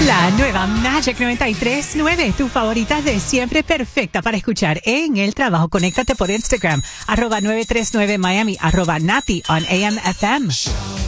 La nueva Magic 93.9, tu favorita de siempre, perfecta para escuchar en el trabajo. Conéctate por Instagram, @939Miami, @Nati on AMFM.